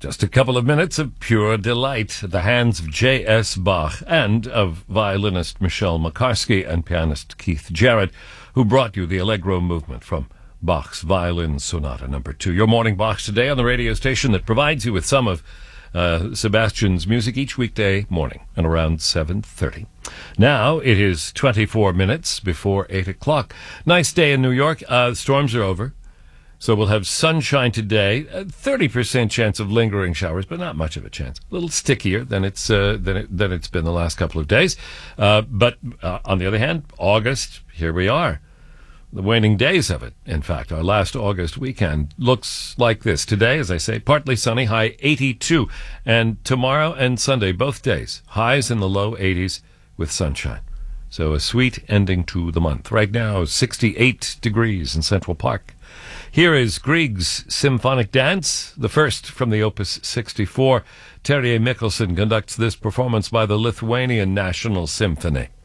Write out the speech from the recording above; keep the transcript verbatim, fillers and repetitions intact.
Just a couple of minutes of pure delight at the hands of J S. Bach and of violinist Michelle Makarsky and pianist Keith Jarrett, who brought you the Allegro movement from Bach's Violin Sonata number two. Your morning Bach's today on the radio station that provides you with some of uh, Sebastian's music each weekday morning and around seven thirty. Now it is twenty-four minutes before eight o'clock. Nice day in New York. Uh, storms are over. So we'll have sunshine today, a thirty percent chance of lingering showers, but not much of a chance. A little stickier than it's uh, than, it, than it's been the last couple of days. Uh, but uh, on the other hand, August, here we are. The waning days of it, in fact. Our last August weekend looks like this. Today, as I say, partly sunny, high eighty-two. And tomorrow and Sunday, both days, highs in the low eighties with sunshine. So a sweet ending to the month. Right now, sixty-eight degrees in Central Park. Here is Grieg's Symphonic Dance, the first from the Opus sixty-four. Terje Mikkelsen conducts this performance by the Lithuanian National Symphony.